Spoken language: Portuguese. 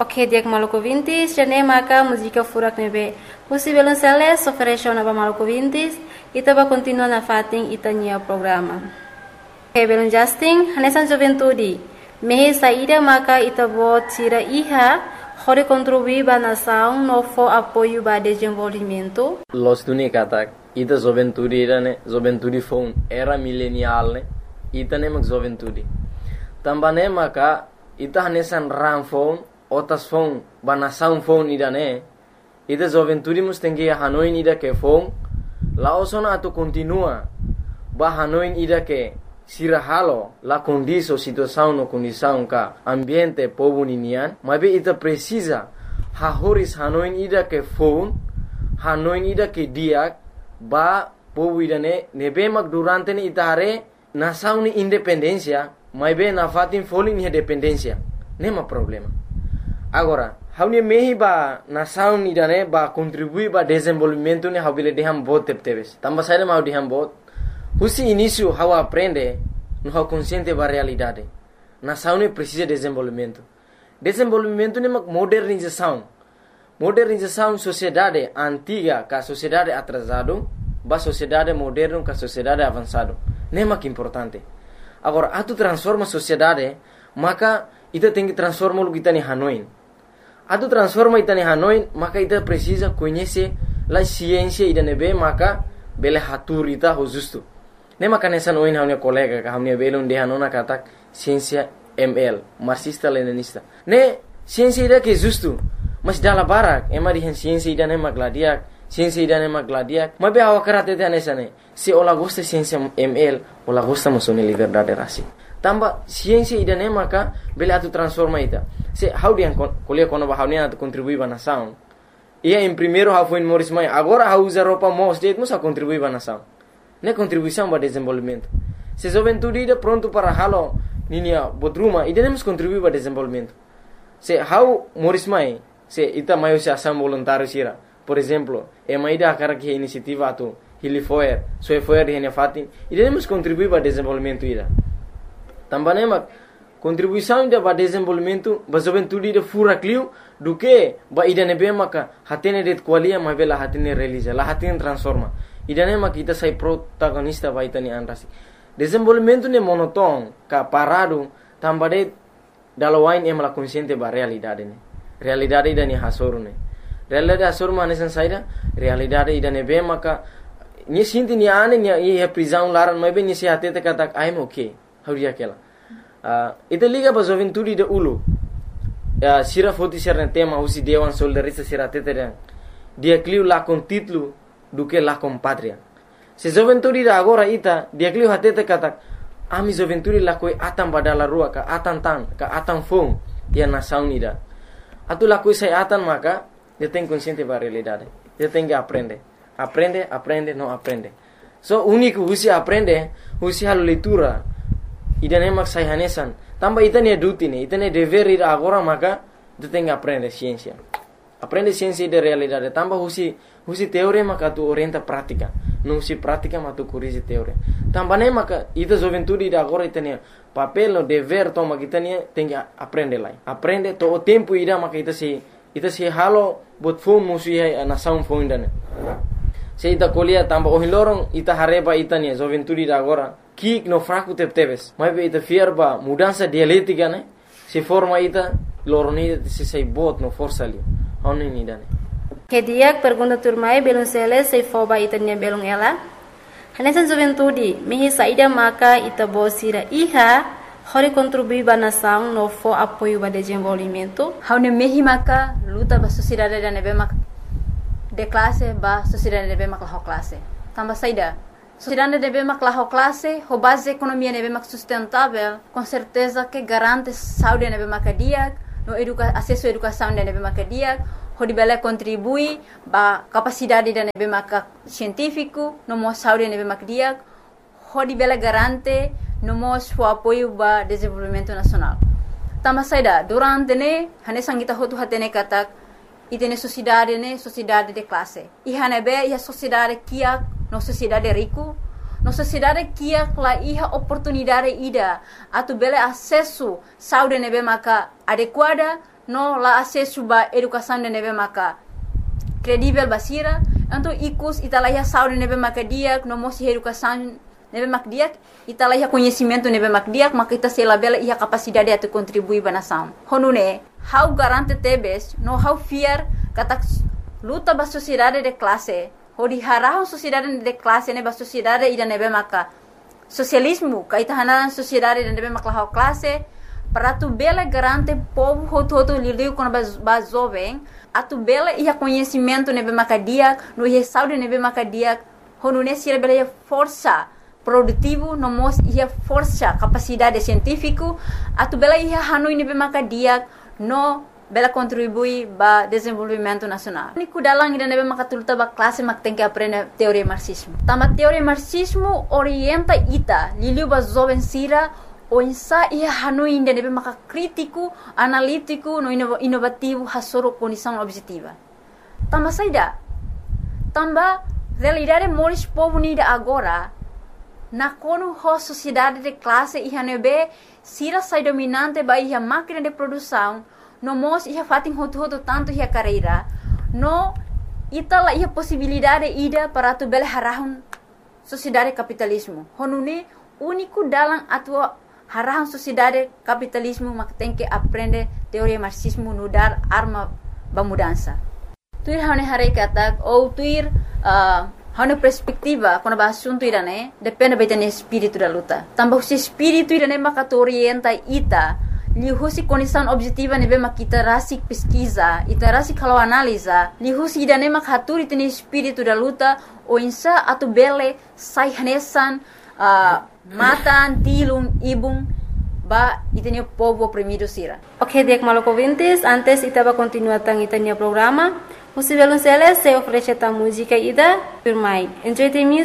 Ok, diak Maluku Vintis, jane maka música furak nebe. Husi belonceles ofereceu na Maluku Vintis, ita ba continua na fating ita nia programa. Ok, belon Justin, hanesan juventude. Mehe saída maka ita bot tira iha, hore contribuir ba nação no for apoio ba desenvolvimento. Los tuni katak, ita juventude ne, juventude phone era millennial ne, ita ne mak juventude. Tambane maka ita hanesan ram phone, otas phone, ba nação phone ida ne, ita juventude mus tengi Hanoi ida ke phone, laosona atu continua, ba Hanoi ida ke sirahalo la condição situação no condição ka ambiente povo ninian, mas ita precisa hahoris Hanoi ida ke phone, Hanoi ida ke diak, ba povo ida ne, nebe mak durante ne ita hare nação ni independência, mas na fatin foling ni dependência, nema problema. Agora, haune mehi ba nação ida ne ba contribuir ba desenvolvimento ne habile deham bot tepteves. Tamba saída mau deham bot. Husi início how aprende, no how consciente ba realidade. Nação ne precisa de desenvolvimento. Desenvolvimento ne mak modernização. Modernização sociedade antiga ka sociedade atrasado, ba sociedade moderno ka sociedade avançado. Ne mak importante. Agora, atu transforma sociedade, maka ita tem que transformar o que está em Hanoi. Atu transforma ita em Hanoi, maka ita precisa conhecer a ciência ida nebe, maka bele hatur ita ho justo. Ne maka nessa noin hamnia colega, ka hamnia belon de Hanona katak ciência ML, marxista leninista. Ne ciência ida que justo, mas dala barak, ema di ciência ida ne magladiak, ciência ida ne magladiak. Mas be awakarate te nessa ne. Se ola gosta ciência ML, ola gosta mosone liberdade rasi. Tamba ciência ida ne maka bele atu transforma ita. Se how dia kuliah kono ba haunia atu contribui ba nação. Ia em primeiro how foi em Morris Mai, agora how usa roupa mos de musa contribui ba nação. Ne contribuição ba desenvolvimento. Se juventude ida pronto para halo ninia bodruma, ida nemos contribui ba desenvolvimento. Se how Morris Mai, se ita maio se ação voluntário sira. Por exemplo, emaida akara que iniciativa atu Hilifoer, Soefoer di Henefatin, ida nemos contribui ba desenvolvimento ida. Também mak contribuição ida ba desenvolvimento ba juventude ida fura clio do que ba ida nebe maka hatene det qualia ma bela hatene realiza la hatene transforma ida ne mak ita sai protagonista ba itani anrasi desenvolvimento ne monoton ka parado tambade dalawain em la consciente ba realidade ne realidade ida ni hasoru ne realidade hasoru ma nesan saida realidade ida nebe maka ni sinti ni ane ni e prisão laran ma be ni se hatete katak I'm okay how dia kela ita liga ba juventude de ulu sira foti serna tema usi dewan soldarista sira teteren dia clio la con título do que la com patria se juventude da agora ita dia clio hatete katak ami juventude la koi atam badala rua ka atam fong dia nação nida atu la koi sai atan maka dia tem consciente ba realidade dia tem que aprende não aprende so único usi aprende usi halu leitura ida nemak sai hanesan tamba ita ne duty ne ita ne dever ida agora maka tu tem que aprender ciência de realidade tamba husi teoria maka tu orienta prática não husi prática mas tu corrige teoria tamba ne maka ita juventude ida agora ita ne papel no dever toma kita ne tem que aprender lá aprende to o tempo ida maka ita se halo bot phone musi hai nação phone dane se ita kolia tamba o hilorong ita hareba ita ne juventude ida agora kik no fraco tepteves mas ita fierba mudança dialética né se forma ita loroni se sai bot no força ali oni ni dane Que dia pergunta turmai belum sele se foba ita nia belum ela hanesan juventude mehi saída maka ita bosira iha hori contribuir ba nação no for apoio ba desenvolvimento haune mehi maka luta ba sociedade da nebe mak de classe ba sociedade nebe mak la classe tamba saída sociedade nebe mak la classe ho base economia nebe mak sustentável com certeza que garante saúde nebe mak dia no acesso à educação nebe mak dia ho dibele contribui ba capacidade da nebe mak científico no mo saúde nebe mak dia ho dibele garante no mo o apoio ba desenvolvimento nacional tamba saída durante ne hane sangita hotu hatene katak itene sociedade de classe e hanebe ia sociedade kia no sociedade rico no sociedade kia la iha oportunidade ida atu bele acesso saúde nebe maka adequada no la acesso ba educação de nebe maka credível basira, então icus italaya saúde nebe maka diak, no mosi educação nebe mak diak, italaya conhecimento nebe mak diak, maka ita se labela ia capacidade de contribuir ba nação. Honune, how garante tebes, no how fear kata luta ba sociedade de classe, ho di harahon sociedade de classe ne ba sociedade ida nebe maka socialismo, kaita hanan sociedade de nebe maka classe, para tu bela garante povo hoto liu com ba jovem, a tu bela ia conhecimento nebe maka diak, no ia saúde nebe maka diak, honune sira bela ia força produtivo, no mos ia força capacidade científico, a tu bela ia hanui nebe maka diak, no bela contribui ba desenvolvimento nacional. Ni kudalang ida nebe maka tuluta ba classe mak tem que aprender teoria marxismo. Tama teoria marxismo orienta ita liu ba jovem sira o insa ia hanui ida nebe maka crítico, analítico, no inovativo hasoro condição objetiva. Tamba saida. Tamba realidade moris povo nida agora na kono ho sociedade de classe ia nebe sira sai dominante ba ia máquina de produção no mos ia fatin hoto tanto ia carreira no itala ia possibilidade ida para tu bele harahun sociedade capitalismo honune único dalam atua harahun sociedade capitalismo mak tem que aprender teoria marxismo no dar arma ba mudança tuir hane hare katak ou tuir hane perspectiva quando ba assunto irane depende betene espírito da luta tambah se espírito irane maka orienta ita lihusi condição objetiva nebe makita rasik pesquisa ita rasik kalau analisa lihusi idane mak haturi tene espírito da luta o insa atu bele sai hanesan matan tilum ibung ba itene povo oprimido sira. Ok, dek maloko vintes, antes itaba continua tang itania programa. Musivelun sele se ofrece ta música ida firmai. Enjoy the music.